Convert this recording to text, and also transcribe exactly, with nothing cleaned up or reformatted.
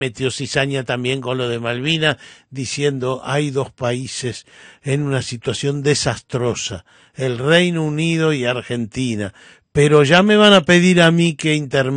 metió cizaña también con lo de Malvinas, diciendo hay dos países en una situación desastrosa, el Reino Unido y Argentina, pero ya me van a pedir a mí que intervenga